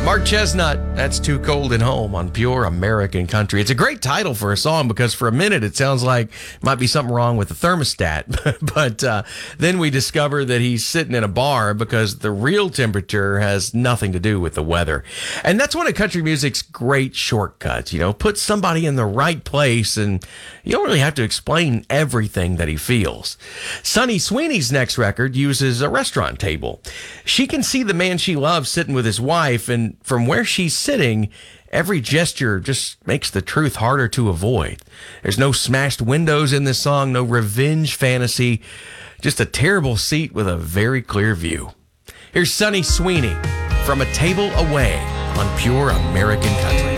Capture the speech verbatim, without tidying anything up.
Mark Chestnut, That's Too Cold at Home on Pure American Country. It's a great title for a song because for a minute it sounds like might be something wrong with the thermostat. but uh, then we discover that he's sitting in a bar because the real temperature has nothing to do with the weather. And that's one of country music's great shortcuts. You know, put somebody in the right place and you don't really have to explain everything that he feels. Sunny Sweeney's next record uses a restaurant table. She can see the man she loves sitting with his wife, and from where she's sitting, every gesture just makes the truth harder to avoid. There's no smashed windows in this song, no revenge fantasy, just a terrible seat with a very clear view. Here's Sunny Sweeney, From a Table Away on Pure American Country.